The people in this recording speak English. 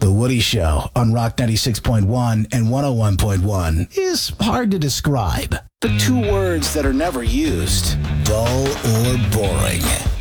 The Woody Show on Rock 96.1 and 101.1 is hard to describe. The two words that are never used, dull or boring.